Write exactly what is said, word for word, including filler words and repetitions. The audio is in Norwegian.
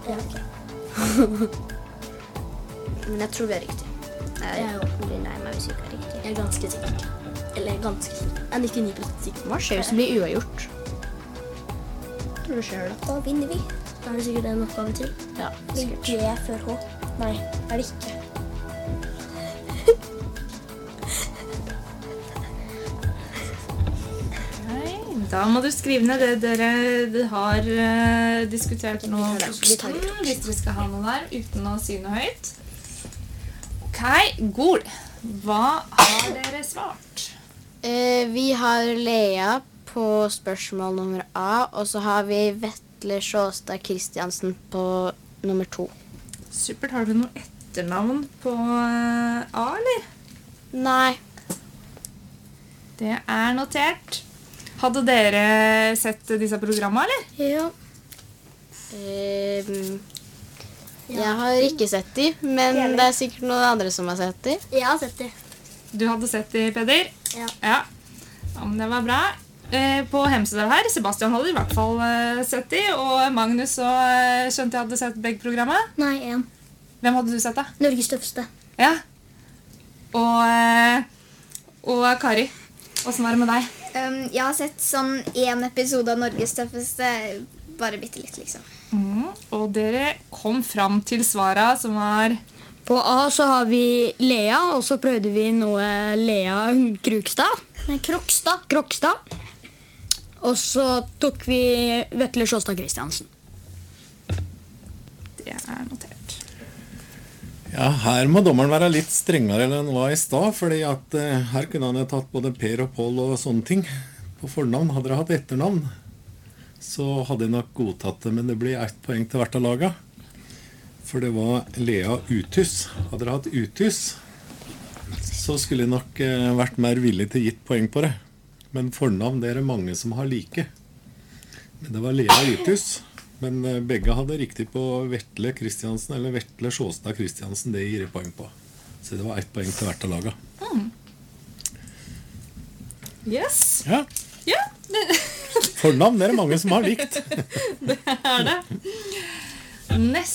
Ja, ok. Men jeg tror vi er riktig. Jeg Jeg er òg. veldig nær meg hvis vi ikke er riktig. Jeg er ganske sikker. Eller ganske sikker. Jeg er nittini prosent sikker. Hva skjer hvis det blir uavgjort? Hva skjer da? Da vinner vi. Da er det sikkert en oppgave til. Ja, Ligger sikkert. G før H? Nei, er det ikke. Nei, da må du skrive ned det dere har uh, diskutert nå, Vi tar det. hvis dere skal ha noe der, uten å si noe høyt. Ok, Gol. Hva har dere svart? Eh, vi har Lea på spørsmål nummer A, og så har vi Vetle Sjåstad Kristiansen på nummer to. Supert. Har du noe etternavn på uh, A, eller? Nei. Det er notert. Hadde dere sett disse programmene, eller? Ja. Ehm, jeg har ikke sett de, men det er sikkert noen andre som har sett de. Jeg har sett det. Du hadde sett de, Peder? Ja. Ja. Ja, men det var bra. Eh, på Hemsedal her, Sebastian hadde i hvert fall eh, sett de, og Magnus og eh, skjønte jeg hadde sett begge programmet. Nei, en. Hvem hadde du sett da? Norges tøffeste. Ja. Og, eh, og Kari, hvordan var det med deg? Um, jeg har sett sånn en episode av Norges tøffeste, bare bitte litt, liksom. Mm, og dere kom fram til svara som var... På A så har vi Lea, og så prøvde vi noe Lea Krukstad. Nei, Krokstad. Krokstad. Og så tok vi Vetle Sjåstad Kristiansen. Det er notert. Ja, her må dommeren være litt strengere enn han var i stad, fordi at eh, her kunne han ha tatt både Per og Pål og sånne ting. På fornavn hadde dere hatt etternavn, så hadde jeg nok godtatt det, men det blir ett poeng til hvert av laget. For det var Lea Uthus. Hadde dere hatt Uthus, så skulle jeg nok eh, vært mer villig til å gitt poeng på det. Men fornavn, det er det mange som har like. Men det var Lea Uthus. Men eh, begge hadde riktig på Vetle Kristiansen, eller Vetle Sjåstad Kristiansen. Det gir jeg poeng på. Så det var ett poeng til hvert av laget. Mm. Yes. Ja, Ja, det, fornavn, det er det mange som har likt. det er det. Neste